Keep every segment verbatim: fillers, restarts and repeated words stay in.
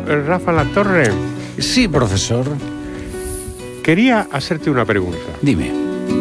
Rafa Latorre. Sí, profesor. Quería hacerte una pregunta. Dime.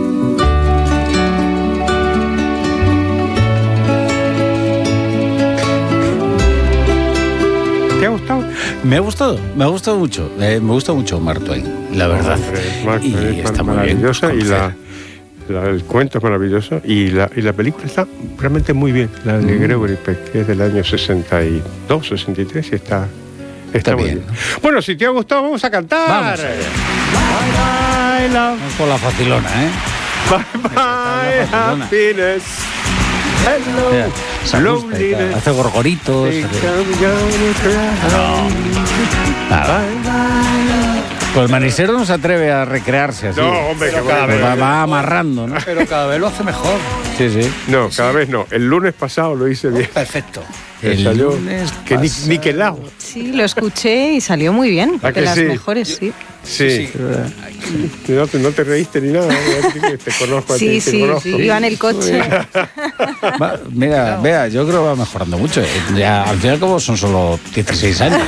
¿Te ha gustado? Me ha gustado, me ha gustado mucho. Eh, me gusta mucho Mark Twain, la verdad. Hombre, Mark y Twain está muy bien. maravillosa y la, conocer. la, el cuento es maravilloso y la, y la película está realmente muy bien. La de Mm. Gregory Peck, que es del año sesenta y dos, sesenta y tres y está, está, Está muy bien, bien. ¿no? Bueno, si te ha gustado, vamos a cantar. Vamos allá. Bye, bye, love. Vamos con la facilona, ¿eh? Bye, bye, Barcelona. happiness. Hello, Mira, se gusta y tal, loneliness. hace gorgoritos. Think hace- I'm gonna cry. Nada. Bye, bye. Pues el manisero no se atreve a recrearse así. No, hombre, que cada bueno. Pues va, va amarrando, ¿no? Pero cada vez lo hace mejor. Sí, sí. No, cada vez no. El lunes pasado lo hice bien. Perfecto. Que El salió lunes que ni, pasado. ni que lao. Sí, lo escuché y salió muy bien. ¿A que De las sí? mejores, sí. Sí. Sí. No, te, no te reíste ni nada. Te, te conozco a ti, Sí, te sí, conozco. sí. Iba en el coche. Va, mira, vea, yo creo que va mejorando mucho. Eh, Ya, al final, como son solo dieciséis años.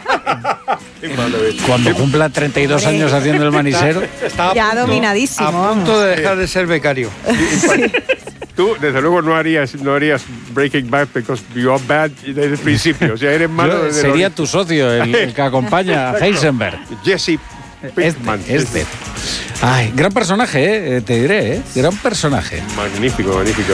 Cuando cumpla treinta y dos años haciendo el manisero. Está a Ya punto- dominadísimo, A punto vamos. de dejar de ser becario. Tú, desde luego, no harías, no harías Breaking Bad because you are bad desde el principio. O sea, eres malo Yo- desde sería el tu socio, el, el que acompaña a Heisenberg. ori- Jesse Pinkman. Este, este. Ay, gran personaje, eh, te diré, ¿eh? Gran personaje. Magnífico, magnífico.